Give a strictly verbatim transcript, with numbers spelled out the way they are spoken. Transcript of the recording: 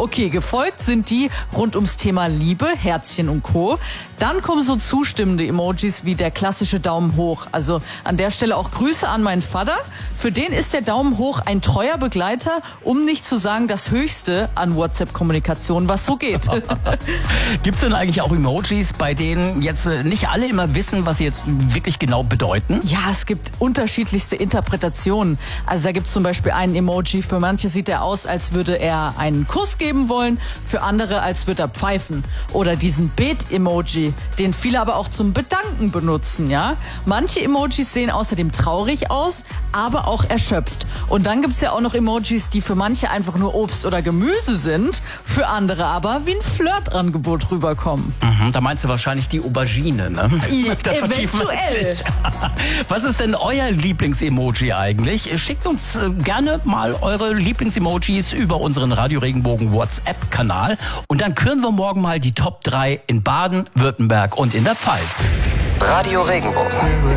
Okay, gefolgt sind die rund ums Thema Liebe, Herzchen und Co. Dann kommen so zustimmende Emojis wie der klassische Daumen hoch. Also an der Stelle auch Grüße an meinen Vater. Für den ist der Daumen hoch ein treuer Begleiter, um nicht zu sagen das Höchste an WhatsApp-Kommunikation, was so geht. Gibt es denn eigentlich auch Emojis, bei denen jetzt nicht alle immer wissen, was sie jetzt wirklich genau bedeuten? Ja, es gibt unterschiedlichste Interpretationen. Also da gibt es zum Beispiel einen Emoji, für manche sieht er aus, als würde er einen Kuss geben wollen, für andere, als würde er pfeifen. Oder diesen Bet-Emoji, den viele aber auch zum Bedanken benutzen, ja. Manche Emojis sehen außerdem traurig aus, aber auch erschöpft. Und dann gibt es ja auch noch Emojis, die für manche einfach nur Obst oder Gemüse sind, für andere aber wie ein Flirtangebot rüberkommen. Mhm, da meinst du wahrscheinlich die Aubergine, ne? Das eventuell. Was ist denn euer Lieblings-Emoji eigentlich? Schickt uns äh, gerne mal eure Lieblings-Emojis über unseren Radio Regenbogen WhatsApp-Kanal und dann küren wir morgen mal die Top drei in Baden, Württemberg und in der Pfalz. Radio Regenbogen.